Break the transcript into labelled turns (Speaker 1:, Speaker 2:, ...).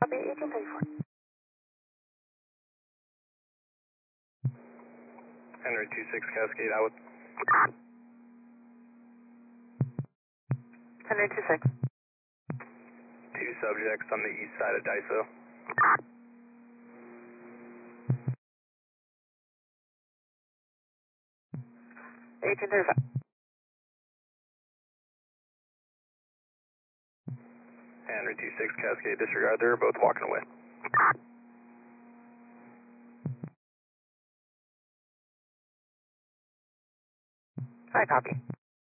Speaker 1: Copy 1834.
Speaker 2: Henry 26 Cascade out.
Speaker 1: Henry 26.
Speaker 2: Two subjects on the east side of Daiso. Henry 26 Cascade, disregard, they're both walking away.
Speaker 1: I copy.